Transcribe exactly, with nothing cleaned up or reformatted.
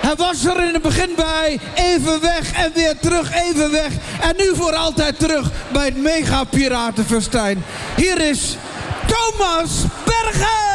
Hij was er in het begin bij, even weg en weer terug, even weg. En nu voor altijd terug bij het Mega Piratenfestijn. Hier is Thomas Bergen!